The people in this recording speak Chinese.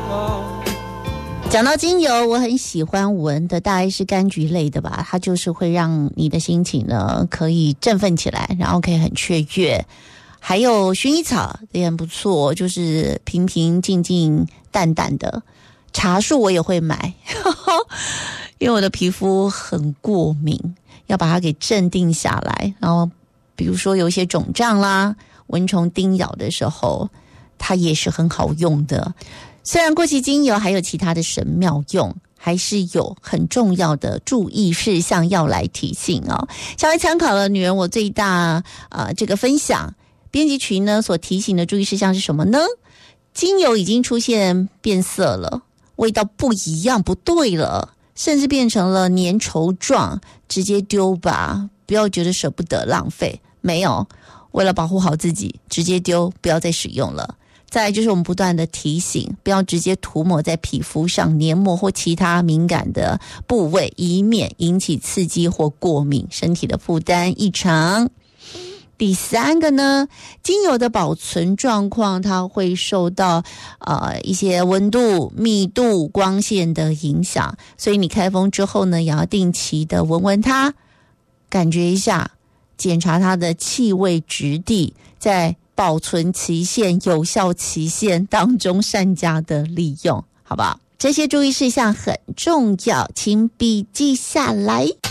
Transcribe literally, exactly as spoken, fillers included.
讲到精油，我很喜欢闻的大概是柑橘类的吧，它就是会让你的心情呢可以振奋起来，然后可以很雀跃。还有薰衣草也很不错，就是平平静静淡淡的。茶树我也会买因为我的皮肤很过敏，要把它给镇定下来，然后比如说有一些肿胀啦，蚊虫叮咬的时候它也是很好用的。虽然过期精油还有其他的神妙用，还是有很重要的注意事项要来提醒哦。稍微参考了女人我最大呃这个分享，编辑群呢所提醒的注意事项是什么呢？精油已经出现变色了，味道不一样不对了，甚至变成了粘稠状，直接丢吧，不要觉得舍不得浪费，没有，为了保护好自己直接丢，不要再使用了。再来就是我们不断的提醒，不要直接涂抹在皮肤上、黏膜或其他敏感的部位，以免引起刺激或过敏，身体的负担异常。第三个呢，精油的保存状况它会受到呃一些温度、密度、光线的影响，所以你开封之后呢，也要定期的闻闻它，感觉一下，检查它的气味质地，在保存期限、有效期限当中善加的利用，好不好？这些注意事项很重要，请笔记下来。